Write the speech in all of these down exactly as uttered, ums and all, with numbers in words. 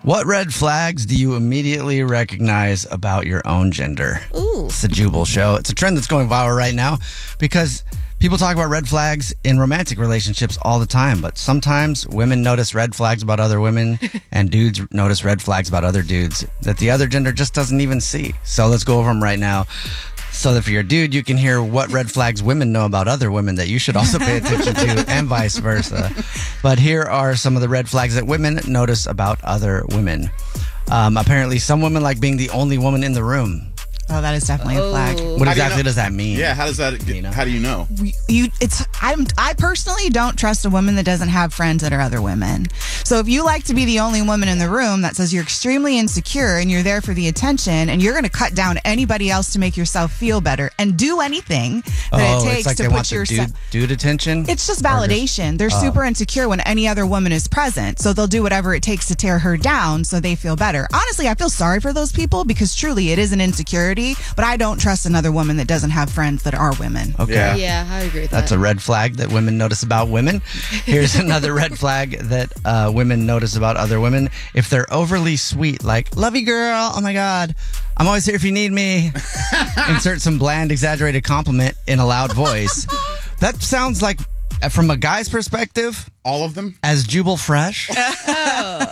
What red flags do you immediately recognize about your own gender? Ooh. It's the Jubal Show. It's a trend that's going viral right now because people talk about red flags in romantic relationships all the time, but sometimes women notice red flags about other women and dudes notice red flags about other dudes that the other gender just doesn't even see. So let's go over them right now. So that if you're a dude, you can hear what red flags women know about other women that you should also pay attention to, and vice versa. But here are some of the red flags that women notice about other women. Um, apparently, some women like being the only woman in the room. Oh, that is definitely a flag. What exactly does that mean? Yeah, how does that? Get, how do you know? You, it's. I'm. I personally don't trust a woman that doesn't have friends that are other women. So if you like to be the only woman in the room, that says you're extremely insecure and you're there for the attention, and you're going to cut down anybody else to make yourself feel better and do anything that oh, it takes it's like to they put want yourself. Dude, dude attention. It's just validation. They're oh. super insecure when any other woman is present, so they'll do whatever it takes to tear her down so they feel better. Honestly, I feel sorry for those people because truly it is an insecurity, but I don't trust another woman that doesn't have friends that are women. Okay. Yeah, yeah I agree with That's that. a red flag that women notice about women. Here's another red flag that uh, women notice about other women. If they're overly sweet, like, love you, girl. Oh, my God. I'm always here if you need me. Insert some bland, exaggerated compliment in a loud voice. That sounds like, from a guy's perspective, all of them as Jubal Fresh. Oh.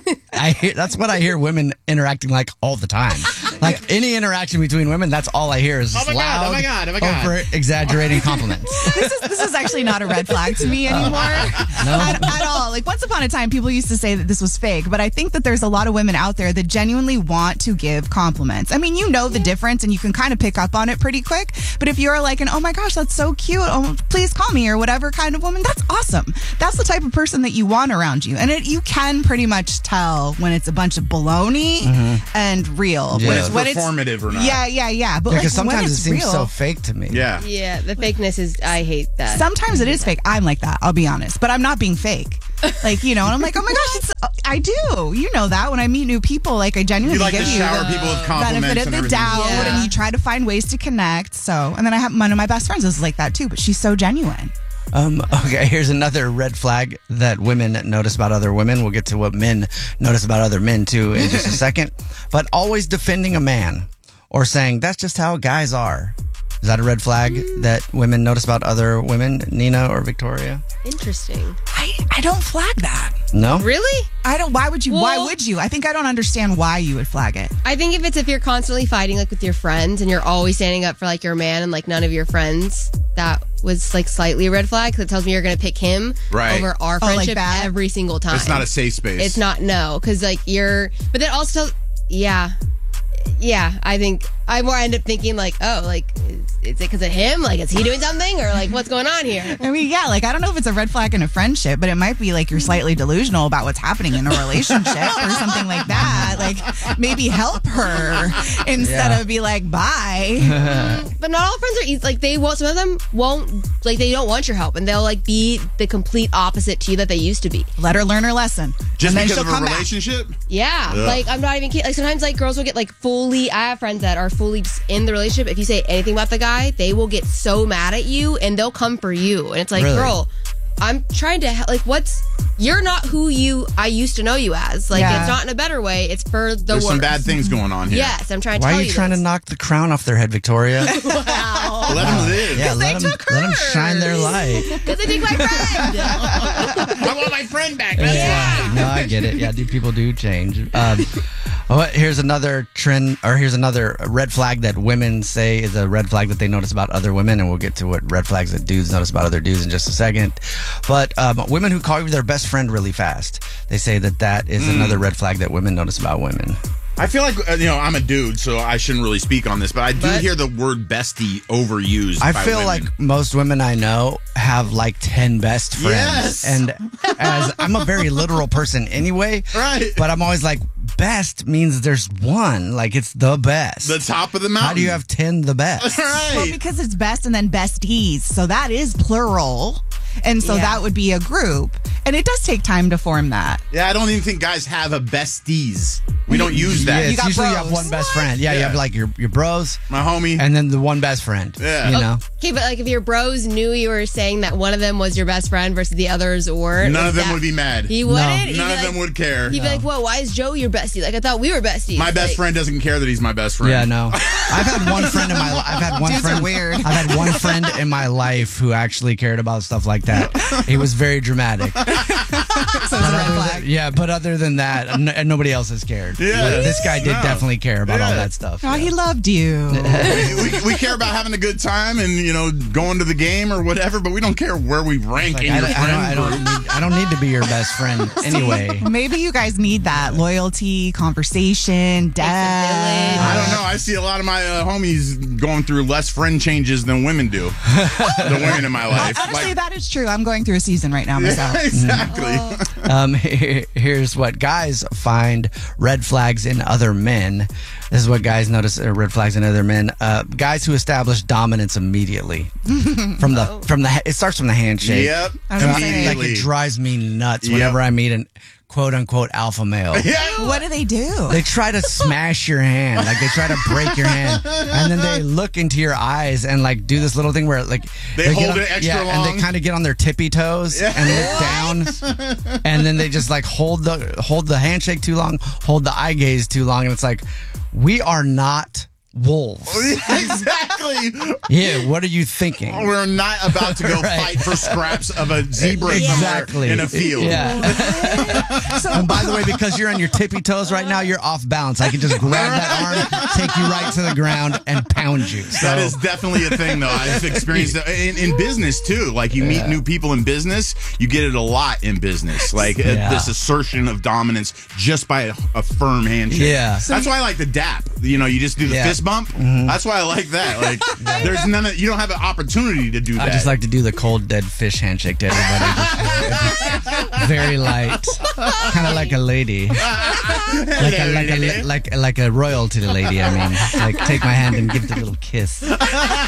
I hear, that's what I hear women interacting like all the time. Like any interaction between women, that's all I hear is oh my loud, God, oh my God, oh my God. over exaggerating compliments. This is this is actually not a red flag to me anymore. No? At, at all. Like once upon a time, people used to say that this was fake, but I think that there's a lot of women out there that genuinely want to give compliments. I mean, you know the difference, and you can kind of pick up on it pretty quick. But if you're like an oh my gosh, that's so cute, oh please call me or whatever kind of woman, that's awesome. That's the type of person that you want around you, and it, you can pretty much tell when it's a bunch of baloney mm-hmm. and real. Yeah. When, it's when performative it's, or not. Yeah, yeah, yeah. But Because like, sometimes when it it's seems real, so fake to me. Yeah. Yeah, the fakeness is, I hate that. Sometimes it is fake. I'm like that. I'll be honest, but I'm not being fake. Like, you know, and I'm like, oh my gosh, it's, I do. You know that when I meet new people, like I genuinely You like give to you shower the people with compliments benefit of and the everything. doubt, Yeah. and you try to find ways to connect. So, and then I have one of my best friends is like that too, but she's so genuine. Um, okay, here's another red flag that women notice about other women. We'll get to what men notice about other men too in just a second. But always defending a man or saying that's just how guys are. Is that a red flag mm. that women notice about other women, Nina or Victoria? Interesting. I, I don't flag that. No? Really? I don't. Why would you? Well, why would you? I think I don't understand why you would flag it. I think if it's if you're constantly fighting like with your friends and you're always standing up for like your man and like none of your friends, that was like slightly a red flag because it tells me you're going to pick him Right. over our Oh, like friendship that? every single time. It's not a safe space. It's not, no, because like you're, but then also, yeah, yeah, I think I more end up thinking like, oh, like, is, is it because of him? Like, is he doing something or like what's going on here? I mean, yeah, like I don't know if it's a red flag in a friendship, but it might be like you're slightly delusional about what's happening in a relationship or something like that. Like maybe help her instead Yeah. of be like, bye. But not all friends are easy. Like they won't, some of them won't, like they don't want your help and they'll like be the complete opposite to you that they used to be. Let her learn her lesson. Just and then because she'll of a come back. relationship? Yeah, Ugh. like I'm not even kidding. Like sometimes like girls will get like fully. I have friends that are fully just in the relationship. If you say anything about the guy, they will get so mad at you and they'll come for you. And it's like, Really? girl, I'm trying to like. What's you're not who you I used to know you as. Like Yeah. it's not in a better way. It's for the There's worse. some bad things going on here. Yes, I'm trying to Why tell are you trying this. to knock the crown off their head, Victoria? Wow. Let them live. Yeah, they let them, took let them hers. shine their light. Because they take my friend. I want my friend back. That's Yeah, no, I get it. Yeah, do people do change? Um, well, here's another trend, or here's another red flag that women say is a red flag that they notice about other women, and we'll get to what red flags that dudes notice about other dudes in just a second. But um, women who call you their best friend really fast, they say that that is Mm. another red flag that women notice about women. I feel like, uh, you know, I'm a dude, so I shouldn't really speak on this, but I do But- hear the word bestie overused. I by feel women. like most women I know have like ten best friends. Yes. And as I'm a very literal person anyway, Right. but I'm always like, best means there's one. Like it's the best. the top of the mountain. How do you have ten the best? Right. Well, because it's best and then besties. So that is plural. And so Yeah. that would be a group. And it does take time to form that. Yeah, I don't even think guys have a besties. We don't use that. Yeah, You it's got usually you bros. have one best friend. Yeah, you Yeah. have like your, your bros My homie. and then the one best friend. Yeah. You know? Okay, but like if your bros knew you were saying that one of them was your best friend versus the others weren't, None of them that- would be mad. He wouldn't. No. He'd be None of like- them would care. He'd be like, "Well, why is Joe your bestie? Like I thought we were besties." My best Like, friend doesn't care that he's my best friend. Yeah, no. I've had one friend in my life. I've had one Dudes are friend. weird. I've had one friend in my life who actually cared about stuff like that. He was very dramatic. So it's a red flag. Yeah, but other than that, n- and nobody else is cared. Yeah. But this guy did No. definitely care about all Yeah. that stuff. Oh, he loved you. we, we care about having a good time and, you know, going to the game or whatever, but we don't care where we rank Like, in I, your I friend don't, I group. don't need. I don't need to be your best friend anyway. Maybe you guys need that loyalty, conversation, depth. I don't know. I see a lot of my uh, homies going through less friend changes than women do. The women in my life. Honestly, Like- that is true. I'm going through a season right now myself. exactly. Um, here- here's what guys find red flags in other men. This is what guys notice uh, red flags in other men. Uh, guys who establish dominance immediately from the from the. It starts from the handshake. Yep. I was gonna say, Like Immediately. it drives me nuts Yep. whenever I meet an quote unquote alpha male. Yeah. What do they do? They try to smash your hand, like they try to break your hand, and then they look into your eyes and like do this little thing where like They get hold on- it extra yeah, and long. they kind of get on their tippy toes Yeah. and look down, and then they just like hold the hold the handshake too long, hold the eye gaze too long, and it's like we are not wolves. Exactly. Yeah, what are you thinking? We're not about to go Right. fight for scraps of a zebra Exactly. in a field. Yeah. And by the way, because you're on your tippy toes right now, you're off balance. I can just grab that arm, take you right to the ground, and pound you. So That is definitely a thing, though. I've experienced it in, in business too. Like you meet new people in business, you get it a lot in business. Like uh, Yeah. this assertion of dominance just by a, a firm handshake. Yeah. That's why I like the dap. You know, you just do the Yeah. fist bump. That's why I like that. Like there's none of you don't have an opportunity to do that. I just like to do the cold dead fish handshake to everybody. Very light, kind of like a lady, like a, like a like like a royalty lady. I mean, like take my hand and give the little kiss. Please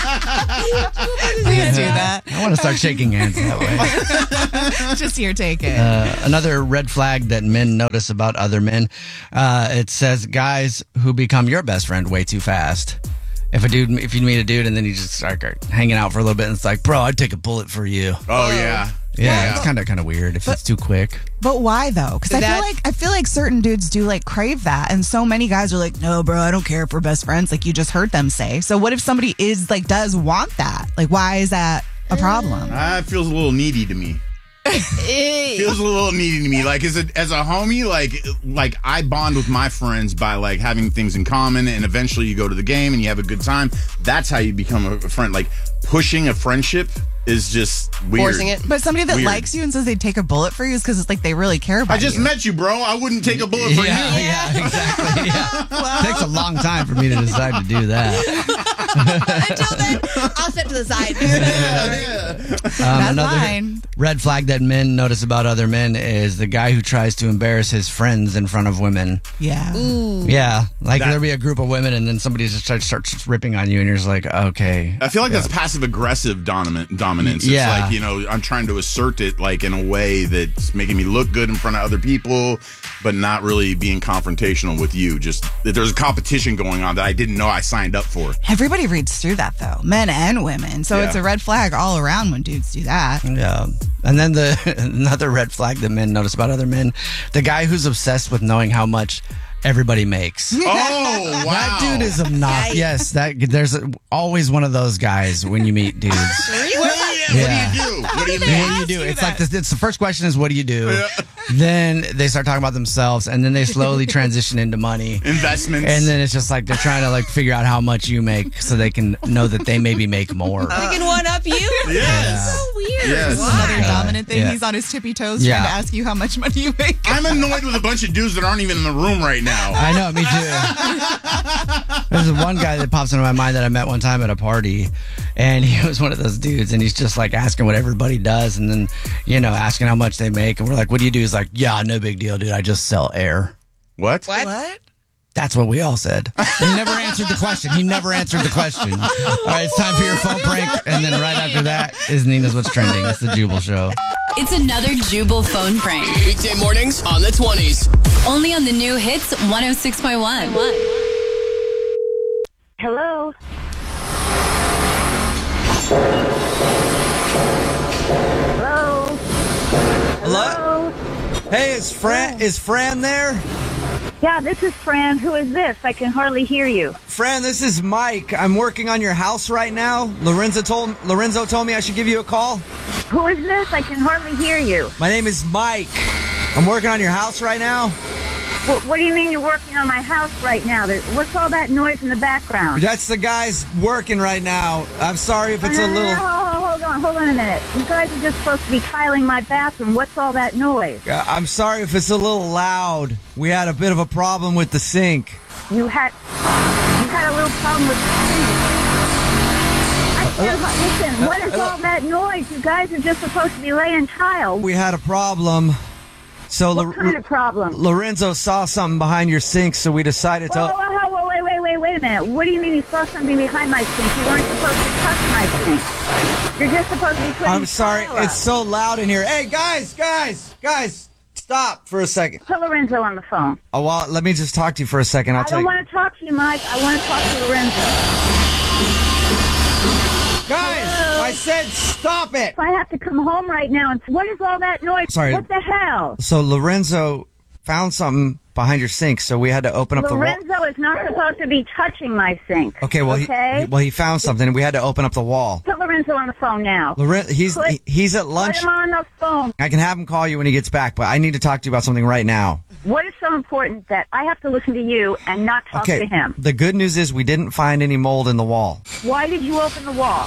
do that. I want to start shaking hands that way. Just here, take it. Uh, another red flag that men notice about other men. Uh, it says guys who become your best friend way too fast. If a dude, if you meet a dude and then you just start hanging out for a little bit, and it's like, bro, I'd take a bullet for you. Oh yeah. Yeah, it's kind of kind of weird if it's too quick. But why though? Because I That- feel like I feel like certain dudes do like crave that, and so many guys are like, "No, bro, I don't care if we're best friends." Like you just heard them say. So what if somebody is like does want that? Like why is that a problem? Ah, it feels a little needy to me. eh, Feels a little needy to me. Like as a as a homie, like like I bond with my friends by like having things in common, and eventually you go to the game and you have a good time. That's how you become a friend. Like pushing a friendship is just weird. forcing it. But somebody that Weird. likes you and says they'd take a bullet for you is because it's like they really care about I just you. met you, bro. I wouldn't take a bullet for Yeah, you. yeah, exactly. Yeah. It takes a long time for me to decide to do that. Until then, I'll step to the side. Um, That's another fine. red flag that men notice about other men is the guy who tries to embarrass his friends in front of women. Yeah. Yeah, like That- there'll be a group of women, and then somebody just starts, starts ripping on you, and you're just like, okay. I feel like that's passive aggressive dominant dominance. It's Yeah. like, you know, I'm trying to assert it like in a way that's making me look good in front of other people, but not really being confrontational with you. Just that there's a competition going on that I didn't know I signed up for. Everybody reads through that though, men and women. So Yeah. it's a red flag all around when dudes do that. Yeah. And then the another red flag that men notice about other men, the guy who's obsessed with knowing how much everybody makes. Oh, wow. That dude is obnoxious. Yikes. Yes, that there's always one of those guys when you meet dudes. Yeah. Yeah. What do you do? What do you What mean? do you do? It's like this. It's the first question is what do you do? Then they start talking about themselves, and then they slowly transition into money. Investments. And then it's just like they're trying to like figure out how much you make so they can know that they maybe make more. They can one up you. Yes. So weird. Yes. Why? Another dominant thing. Yeah. He's on his tippy toes Yeah. trying to ask you how much money you make. I'm annoyed with a bunch of dudes that aren't even in the room right now. I know, me too. There's one guy that pops into my mind that I met one time at a party, and he was one of those dudes, and he's just like asking what everybody does, and then, you know, asking how much they make, and we're like, what do you do? He's like, yeah, no big deal, dude. I just sell air. What? What? What? That's what we all said. He never answered the question. He never answered the question. All right, it's time for your phone prank, and then right after that is Nina's What's Trending. It's the Jubal Show. It's another Jubal phone prank. Weekday mornings on the twenties. Only on the new hits one oh six point one. Hello. Hello. Hello? Hey, is Fran is Fran there? Yeah, this is Fran. Who is this? I can hardly hear you. Fran, this is Mike. I'm working on your house right now. Lorenzo told Lorenzo told me I should give you a call. Who is this? I can hardly hear you. My name is Mike. I'm working on your house right now. What, what do you mean you're working on my house right now? There, what's all that noise in the background? That's the guys working right now. I'm sorry if it's no, a no, little... No, no, hold on, hold on a minute. You guys are just supposed to be tiling my bathroom. What's all that noise? Uh, I'm sorry if it's a little loud. We had a bit of a problem with the sink. You had, you had a little problem with the sink. I can't, listen, what is all that noise? You guys are just supposed to be laying tile. We had a problem. So What Lo- kind of problem? Lorenzo saw something behind your sink, so we decided to... Whoa, whoa, whoa, whoa, wait, wait, wait, wait a minute. What do you mean you saw something behind my sink? You weren't supposed to touch my sink. You're just supposed to be putting I'm sorry, tile up. it's so loud in here. Hey, guys, guys, guys, stop for a second. Put Lorenzo on the phone. Oh, well, let me just talk to you for a second. I'll I tell don't you. want to talk to you, Mike. I want to talk to Lorenzo. Guys, I said stop it. I have to come home right now. And what is all that noise? Sorry. What the hell? So Lorenzo found something behind your sink, so we had to open up the wall. Lorenzo is not supposed to be touching my sink. Okay, well, okay? He, well, he found something, and we had to open up the wall. Put Lorenzo on the phone now. Loren, he's Put- he- he's at lunch. Put him on the phone. I can have him call you when he gets back, but I need to talk to you about something right now. What is so important that I have to listen to you and not talk Okay. to him? The good news is we didn't find any mold in the wall. Why did you open the wall?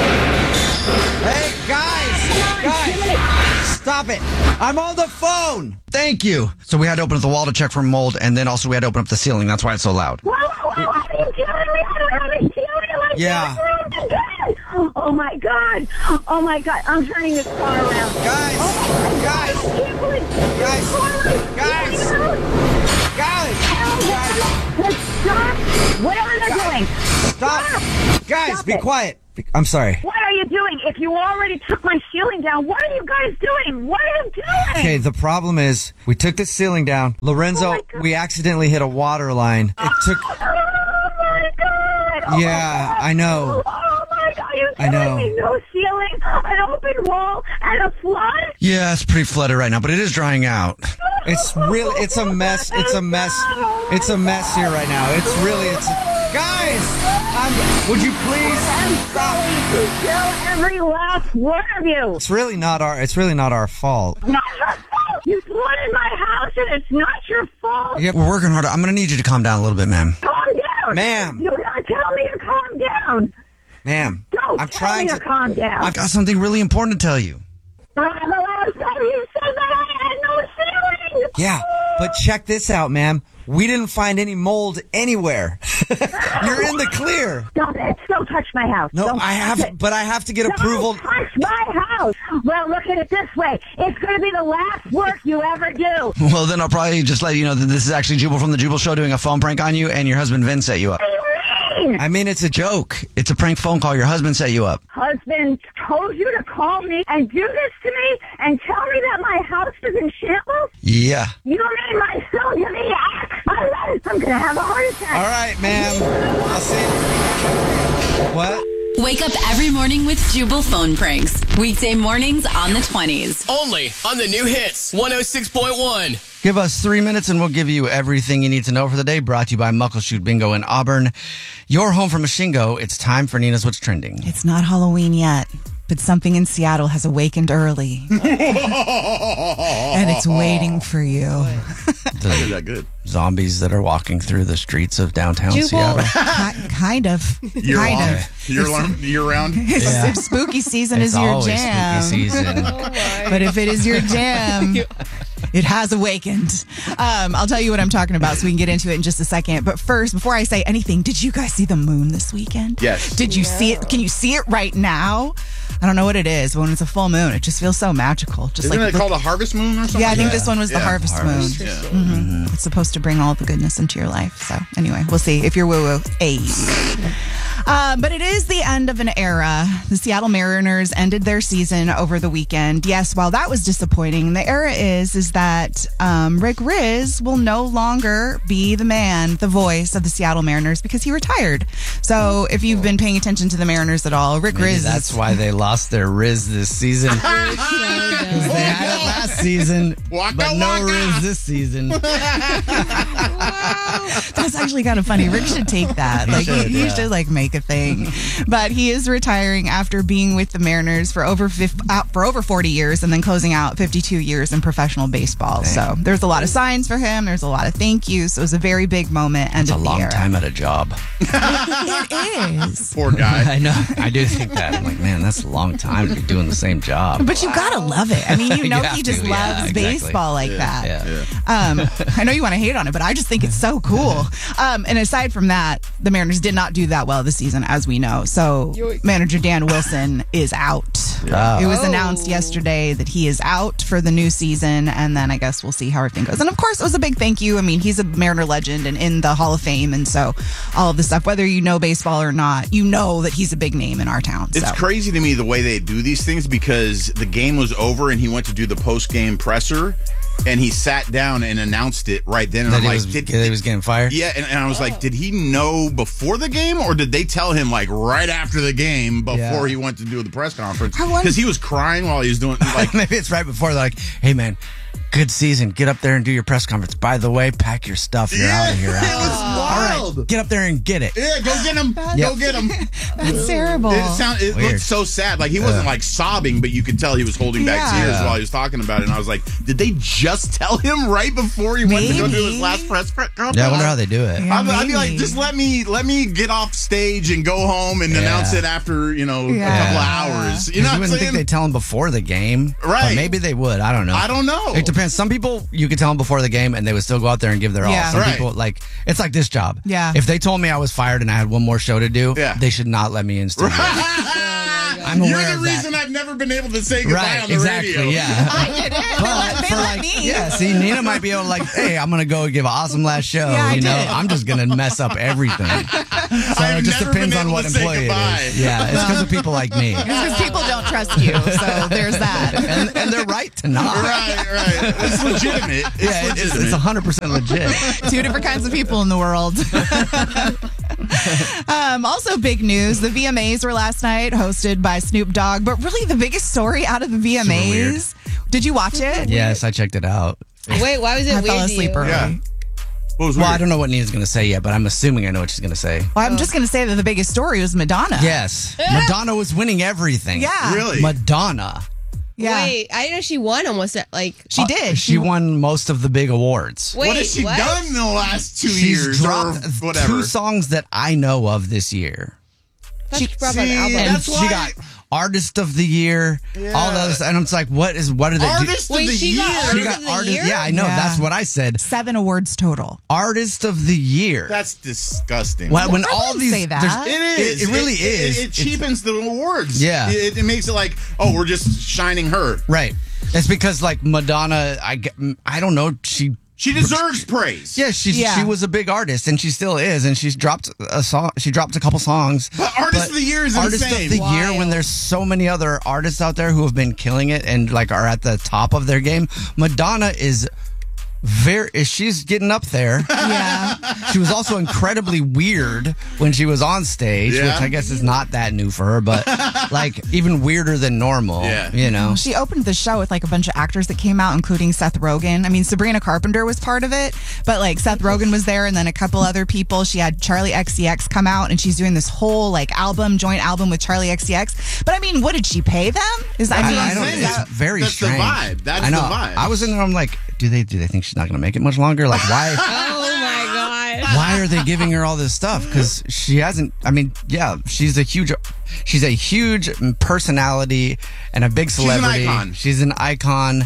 Hey, guys, guys, stop it! I'm on the phone. Thank you. So we had to open up the wall to check for mold, and then also we had to open up the ceiling. That's why it's so loud. Whoa, whoa, whoa, what are you doing? I don't have a ceiling in my Yeah. bathroom. Oh my god! Oh my god! I'm turning this car around. Guys, guys, guys, guys, guys, guys, Stop! Whatever they're doing. stop! Guys, Stop be it. quiet. Be- I'm sorry. What are you doing? If you already took my ceiling down, what are you guys doing? What are you doing? Okay, the problem is we took the ceiling down. Lorenzo, Oh my God. we accidentally hit a water line. It took. Oh my god! Oh Yeah, my God. I know. Oh my god! You I know. me no ceiling, an open wall, and a flood. Yeah, it's pretty flooded right now, but it is drying out. It's really. It's a mess. It's a mess. It's a mess here right now. It's really. It's. Guys, I'm, would you please stop? To kill every last one of you. It's really not our. It's really not our fault. Not your fault. You flooded my house, and it's not your fault. Yep. We're working hard. I'm going to need you to calm down a little bit, ma'am. Calm down, Ma'am. Do not tell me to calm down. Ma'am, Don't I'm tell trying me to. to calm down. I've got something really important to tell you. The last time you said that I had no ceiling. Yeah, but check this out, ma'am. We didn't find any mold anywhere. You're in the clear. Stop it. Don't touch my house. No, Don't I touch have, it. but I have to get approval. Don't touch my house. Well, look at it this way. It's going to be the last work you ever do. Well, then I'll probably just let you know that this is actually Jubal from the Jubal Show doing a phone prank on you, and your husband Vin set you up. What do you mean? I mean, it's a joke. Joke. It's a prank phone call. Your husband set you up. Husband told you to call me and do this to me and tell me that my house is in shambles? Yeah. You made my son to me. I'm going to have a heart attack. All right, ma'am. I'll see. What? Wake up every morning with Jubal phone pranks. Weekday mornings on the twenties. Only on the new hits one oh six point one. Give us three minutes and we'll give you everything you need to know for the day. Brought to you by Muckleshoot Bingo in Auburn. Your home for Mashingo. It's time for Nina's What's Trending. It's not Halloween yet, but something in Seattle has awakened early. And it's waiting for you. Is that good? Zombies that are walking through the streets of downtown Jubal. Seattle. Ki- kind of. Year kind long? of. Year, long, year round? If, Yeah. if spooky season It's is your always jam. spooky season. But if it is your jam, it has awakened. Um, I'll tell you what I'm talking about so we can get into it in just a second. But first, before I say anything, did you guys see the moon this weekend? Yes. Did you see it? Can you see it right now? I don't know what it is, but when it's a full moon, it just feels so magical. Just Isn't like it the- called a harvest moon or something? yeah, I think Yeah. this one was the Yeah. harvest, Harvest. moon. Yeah. Mhm. It's supposed to bring all the goodness into your life. So anyway, we'll see if you're woo woo. Hey. Uh, but it is the end of an era. The Seattle Mariners ended their season over the weekend. Yes, while that was disappointing, the era is is that um, Rick Rizzs will no longer be the man, the voice of the Seattle Mariners because he retired. So if you've been paying attention to the Mariners at all, Rick Maybe Rizzs. that's why they lost their Riz this season. They had it last season, Waka but no waka. Riz this season. That's actually kind of funny. Rick should take that. Like should, he, he yeah. should like make a thing. But he is retiring after being with the Mariners for over fif- uh, for over forty years and then closing out fifty-two years in professional baseball. So there's a lot of signs for him. There's a lot of thank yous. So it was a very big moment. End It's a of the long era. time at a job. It is. Poor guy. I know. I do think that. I'm like, man, that's a long time to be doing the same job. But you gotta love it. I mean, you know, You have he just to, loves yeah, exactly. baseball like that. Yeah. Um, I know you want to hate on it, but I just think it's so cool. Um, and aside from that, the Mariners did not do that well this season, as we know. So manager Dan Wilson is out. Yeah. It was Oh. announced yesterday that he is out for the new season, and then I guess we'll see how everything goes. And of course, it was a big thank you. I mean, he's a Mariner legend and in the Hall of Fame, and so all of the stuff, whether you know baseball or not, you know that he's a big name in our town. It's so. crazy to me the way they do these things because the game was over and he went to do the post-game presser and he sat down and announced it right then. And That I'm he like, was, did, that he was getting fired? yeah, and, and I was like, did he know before the game or did they tell him like right after the game before Yeah. he went to do the press conference? I wonder- Because he was crying while he was doing like. Maybe it's right before they're like, hey, man, good season. Get up there and do your press conference. By the way, pack your stuff. You're out of here. It was All wild. right, get up there and get it. Yeah, go get him. Go Yep. get him. That's terrible. It sound it Weird. looked so sad. Like he wasn't like sobbing, but you could tell he was holding back Yeah. tears Yeah. while he was talking about it. And I was like, did they just tell him right before he went to go do Maybe. his last press conference? Yeah, I wonder how they do it. Yeah. I'd, I'd be like, maybe. just let me let me get off stage and go home and Yeah. announce it after you know Yeah. a couple of hours. You know You what I'm wouldn't saying? think they'd tell him before the game. Right. But maybe they would. I don't know. I don't know. It depends. Some people, you could tell them before the game and they would still go out there and give their Yeah. all. Some Right. people, like, it's like this job. Yeah. If they told me I was fired and I had one more show to do, Yeah. they should not let me in studio. I'm aware You're the of that. reason I've never been able to say goodbye Right, on the exactly, radio. yeah. I did it. But They for let like, me. yeah, see, Nina might be able to like, hey, I'm gonna go give an awesome last show. Yeah, I you know, did. I'm just gonna mess up everything. So I've it just never depends been on able what to say employee it goodbye. is. Yeah, it's because of people like me, Because people don't trust you. So there's that. and, and they're right to not. Right, right. It's legitimate. It's Yeah, it's legitimate. it's one hundred percent legit. Two different kinds of people in the world. um, also, big news. The V M As were last night, hosted by Snoop Dogg. But really, the biggest story out of the V M As. Did you watch it? Yes, I checked it out. Wait, why was it I weird fell to asleep you? early. Yeah. What was Well, weird? I don't know what Nina's gonna say yet, but I'm assuming I know what she's gonna say. Well, I'm just going to say that the biggest story was Madonna. Yes, Madonna was winning everything. Yeah. Really? Madonna. Yeah. Wait, I didn't know she won almost. At, like, She did. She won most of the big awards. wait, what has she what? done in the last two She's years dropped or whatever? two songs that I know of this year. I thought she brought out an See, album. And That's she why- got Artist of the Year, all those, and I'm just like, what is what are they? Artist do? of Wait, the she year. got She Artist got of the artist. Year? Yeah, I know. Yeah. That's what I said. Seven awards total. Artist of the Year. That's disgusting. when, when I all wouldn't these say that. there's- It is. It, it really it, is. It, it It's- cheapens the awards. Yeah. It, it makes it like, oh, we're just shining her. right. It's because like Madonna, I get- I don't know. She She deserves praise. yeah, she Yeah. she was a big artist and she still is, and she's dropped a song. She dropped a couple songs. But Artist of the Year is Artist insane. of the Year when Wild. there's so many other artists out there who have been killing it and like are at the top of their game. Madonna is very she's getting up there. Yeah. She was also incredibly weird when she was on stage, Yeah. which I guess is not that new for her, but like even weirder than normal. Yeah. You know. She opened the show with like a bunch of actors that came out, including Seth Rogen. I mean, Sabrina Carpenter was part of it, but like Seth Rogen was there and then a couple other people. She had Charlie X C X come out and she's doing this whole like album, joint album with Charlie X C X. But I mean, what did she pay them? Is that I, what I I'm don't. saying. It's very That's the strange. vibe. That's I know. the vibe. I was in there. I'm like, do they? Do they think she's not going to make it much longer? Like, why? Oh my god. why are they giving her all this stuff? Because she hasn't. I mean, yeah, she's a huge. She's a huge personality and a big an celebrity. icon. She's an icon.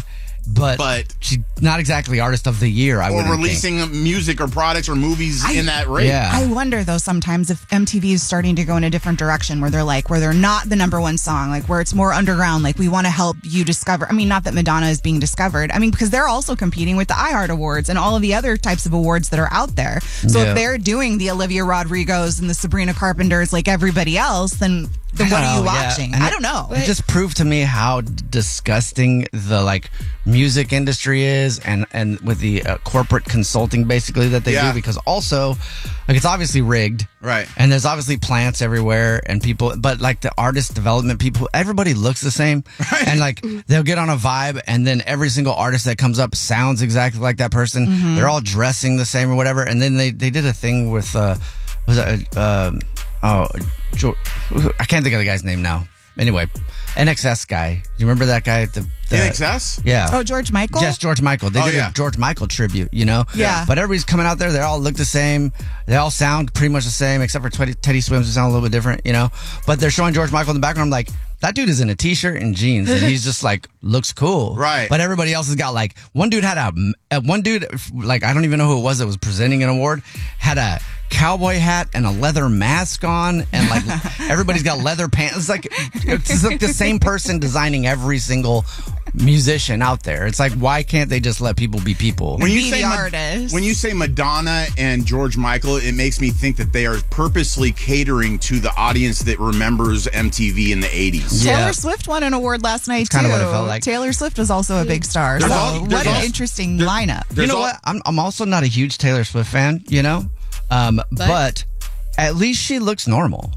but, But- she's not exactly artist of the year. I or would releasing music or products or movies I- in that rate. Yeah. I wonder though sometimes if M T V is starting to go in a different direction where they're like where they're not the number one song, like where it's more underground, like we want to help you discover. I mean, not that Madonna is being discovered. I mean, because they're also competing with the iHeart Awards and all of the other types of awards that are out there. So Yeah. if they're doing the Olivia Rodrigos and the Sabrina Carpenters like everybody else, then then what I are don't you know, yeah. watching? And I it- don't know. It just proved to me how disgusting the like music industry is, and and with the uh, corporate consulting basically that they Yeah. do. Because also, like it's obviously rigged, Right. And there's obviously plants everywhere, and people, but like the artist development people, everybody looks the same, and like they'll get on a vibe, and then every single artist that comes up sounds exactly like that person. Mm-hmm. They're all dressing the same or whatever, and then they they did a thing with uh was it uh, um oh jo- I can't think of the guy's name now. Anyway, N X S guy. You remember that guy? The, the N X S? Yeah. Oh, George Michael? Yes, George Michael. They Oh, did yeah. a George Michael tribute, you know? Yeah. But everybody's coming out there. They all look the same. They all sound pretty much the same, except for Teddy, Teddy Swims, who sound a little bit different, you know? But they're showing George Michael in the background. I'm like, that dude is in a t-shirt and jeans, and he's just like, looks cool. Right. But everybody else has got like, one dude had a, uh, one dude, like, I don't even know who it was that was presenting an award, had a cowboy hat and a leather mask on, and like everybody's got leather pants. It's like, it's like the same person designing every single musician out there. It's like, why can't they just let people be people? When you Be say the Ma- artist. when you say Madonna and George Michael, it makes me think that they are purposely catering to the audience that remembers M T V in the eighties. Yeah. Taylor Swift won an award last night too. kinda what it felt like. Taylor Swift was also a big star. There's so al- what there's an al- interesting there- lineup. You There's know al- what? I'm I'm also not a huge Taylor Swift fan, you know? Um, but, at least she looks normal.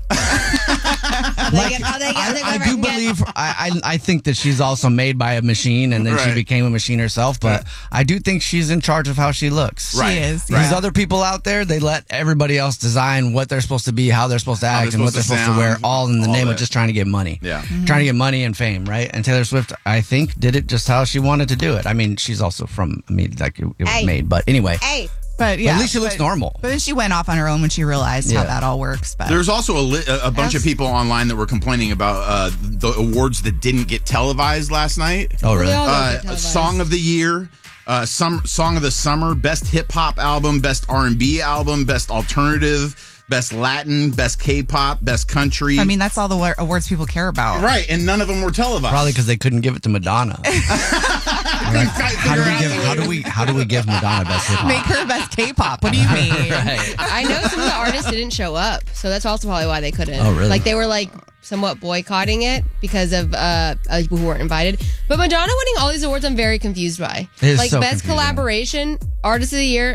Like, oh, they got- they I, I got do right- believe I, I I think that she's also made by a machine, and then she Right. became a machine herself. But I do think she's in charge of how she looks. Right. She is. These yeah. other people out there, they let everybody else design what they're supposed to be, how they're supposed to How act, they're and what they're supposed supposed to to wear, sound, all in the all name that. of just trying to get money. Yeah. Mm-hmm. Trying to get money and fame, right? And Taylor Swift, I think, did it just how she wanted to do it. I mean, she's also from, I mean, like it, it was Hey. made. But anyway, Hey, But yeah, at least she looks but- normal. But then she went off on her own when she realized how Yeah. that all works. But There's also a, li- a a bunch of people online that were complaining about uh, the awards that didn't get televised last night. Oh, really? They all don't Uh, get televised. Song of the Year, uh, some Song of the Summer, Best Hip Hop Album, Best R and B Album, Best Alternative, Best Latin, Best K-Pop, Best Country. I mean, that's all the wa- awards people care about. right, and none of them were televised. Probably because they couldn't give it to Madonna. Like, how do we give? How do we? How do we give Madonna best hip hop? Make her best K-pop. What do you mean? Right. I know some of the artists didn't show up, so that's also probably why they couldn't. Oh, really? Like they were like somewhat boycotting it because of uh, uh, people who weren't invited. But Madonna winning all these awards, I'm very confused by. It is like so best confusing. collaboration, artist of the year,